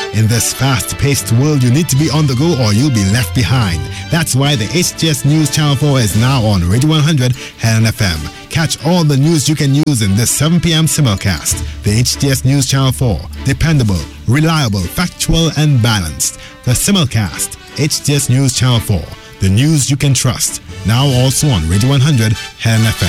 In this fast-paced world, you need to be on the go or you'll be left behind. That's why the HTS News Channel 4 is now on Radio 100 Helen FM. Catch all the news you can use in this 7 p.m. simulcast. The HTS News Channel 4. Dependable, reliable, factual, and balanced. The simulcast. HTS News Channel 4. The news you can trust. Now also on Radio 100 Helen FM.